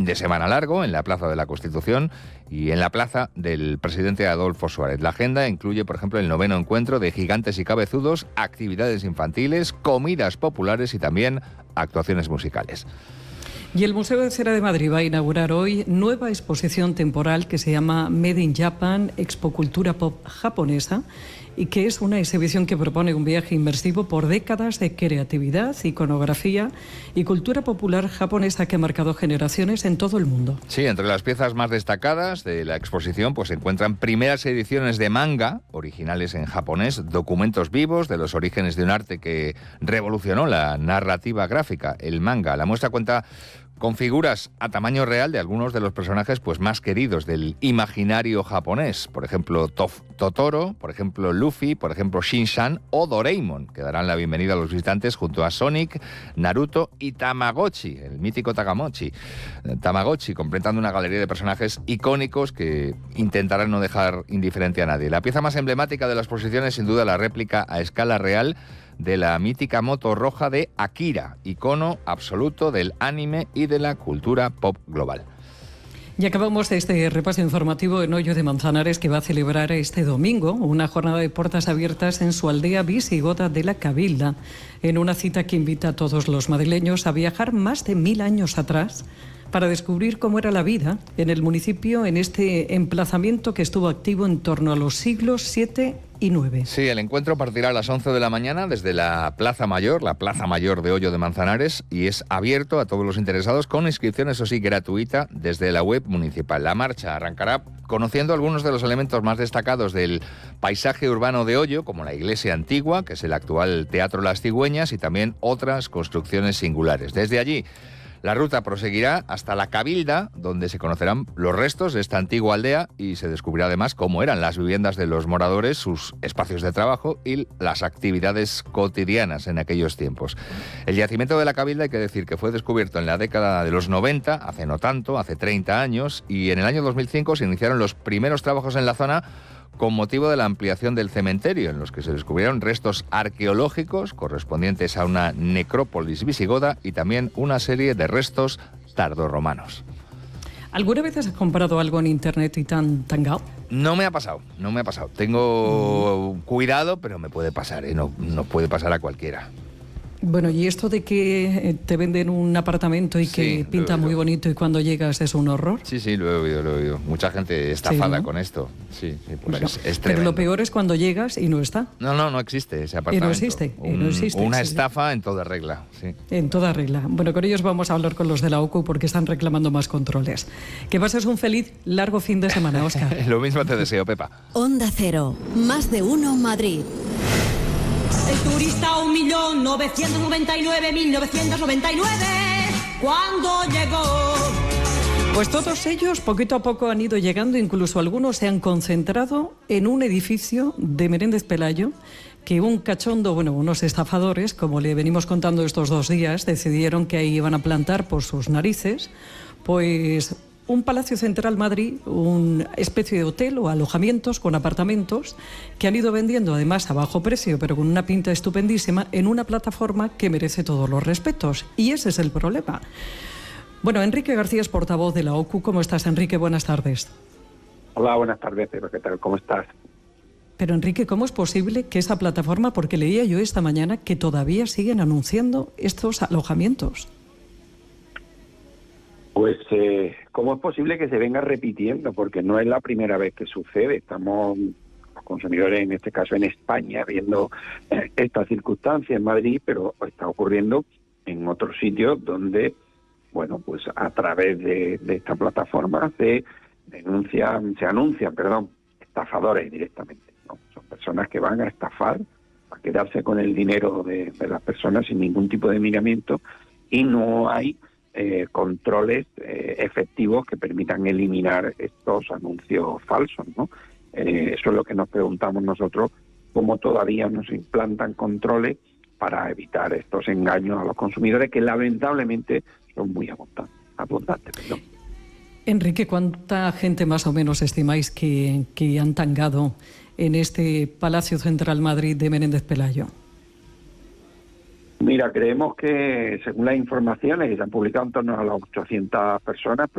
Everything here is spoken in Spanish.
de semana largo en la Plaza de la Constitución y en la Plaza del presidente Adolfo Suárez. La agenda incluye, por ejemplo, el 9º encuentro de gigantes y cabezudos, actividades infantiles, comidas populares y también actuaciones musicales. Y el Museo de Cera de Madrid va a inaugurar hoy nueva exposición temporal que se llama Made in Japan, Expo Cultura Pop Japonesa, y que es una exhibición que propone un viaje inmersivo por décadas de creatividad, iconografía y cultura popular japonesa que ha marcado generaciones en todo el mundo. Sí, entre las piezas más destacadas de la exposición pues se encuentran primeras ediciones de manga, originales en japonés, documentos vivos de los orígenes de un arte que revolucionó la narrativa gráfica, el manga. La muestra cuenta con figuras a tamaño real de algunos de los personajes pues más queridos del imaginario japonés. Por ejemplo, Totoro, por ejemplo, Luffy, por ejemplo, Shin-Chan o Doraemon, que darán la bienvenida a los visitantes junto a Sonic, Naruto y Tamagotchi, el mítico Tamagotchi, completando una galería de personajes icónicos que intentarán no dejar indiferente a nadie. La pieza más emblemática de la exposición es sin duda la réplica a escala real de la mítica moto roja de Akira, icono absoluto del anime y de la cultura pop global. Y acabamos este repaso informativo en Hoyo de Manzanares, que va a celebrar este domingo una jornada de puertas abiertas en su aldea visigota de La Cabilda, en una cita que invita a todos los madrileños a viajar más de 1000 años atrás para descubrir cómo era la vida en el municipio en este emplazamiento que estuvo activo en torno a los siglos VII y IX. Sí, el encuentro partirá a las 11 de la mañana desde la Plaza Mayor de Hoyo de Manzanares, y es abierto a todos los interesados con inscripción, eso sí, gratuita desde la web municipal. La marcha arrancará conociendo algunos de los elementos más destacados del paisaje urbano de Hoyo, como la iglesia antigua, que es el actual Teatro Las Cigüeñas, y también otras construcciones singulares. Desde allí, la ruta proseguirá hasta La Cabilda, donde se conocerán los restos de esta antigua aldea y se descubrirá además cómo eran las viviendas de los moradores, sus espacios de trabajo y las actividades cotidianas en aquellos tiempos. El yacimiento de La Cabilda, hay que decir que fue descubierto en la década de los 90, hace no tanto, hace 30 años, y en el año 2005 se iniciaron los primeros trabajos en la zona con motivo de la ampliación del cementerio, en los que se descubrieron restos arqueológicos correspondientes a una necrópolis visigoda y también una serie de restos tardorromanos. ¿Alguna vez has comprado algo en internet y tan tangado? No me ha pasado. Tengo cuidado, pero me puede pasar, no puede pasar a cualquiera. Bueno, y esto de que te venden un apartamento y que pinta muy bonito y cuando llegas es un horror. Sí, lo he oído. Mucha gente estafada, ¿no?, con esto. Sí, pues bueno, es pero lo peor es cuando llegas y no está. No existe ese apartamento. Y no existe. Una estafa en toda regla, sí. En toda regla. Bueno, con ellos vamos a hablar con los de la OCU porque están reclamando más controles. Que pases un feliz, largo fin de semana, Óscar. Lo mismo te deseo, Pepa. Onda Cero, más de uno Madrid. El turista 1.999.999 cuando llegó. Pues todos ellos poquito a poco han ido llegando, incluso algunos se han concentrado en un edificio de Menéndez Pelayo que un cachondo, unos estafadores, como le venimos contando estos 2 días, decidieron que ahí iban a plantar por sus narices, pues un Palacio Central Madrid, una especie de hotel o alojamientos con apartamentos que han ido vendiendo además a bajo precio, pero con una pinta estupendísima, en una plataforma que merece todos los respetos. Y ese es el problema. Bueno, Enrique García es portavoz de la OCU. ¿Cómo estás, Enrique? Buenas tardes. Hola, buenas tardes, Pedro. ¿Qué tal? ¿Cómo estás? Pero, Enrique, ¿cómo es posible que esa plataforma, porque leía yo esta mañana que todavía siguen anunciando estos alojamientos? Pues, ¿cómo es posible que se venga repitiendo? Porque no es la primera vez que sucede. Estamos, los consumidores, en este caso en España, viendo esta circunstancia en Madrid, pero está ocurriendo en otros sitios donde, pues a través de esta plataforma se anuncian estafadores directamente, ¿no? Son personas que van a estafar, a quedarse con el dinero de las personas sin ningún tipo de miramiento, y no hay controles efectivos que permitan eliminar estos anuncios falsos, ¿no? Eso es lo que nos preguntamos nosotros, cómo todavía no se implantan controles para evitar estos engaños a los consumidores, que lamentablemente son muy abundantes. Enrique, ¿cuánta gente más o menos estimáis que han tangado en este Palacio Central Madrid de Menéndez Pelayo? Mira, creemos que según las informaciones que se han publicado en torno a las 800 personas,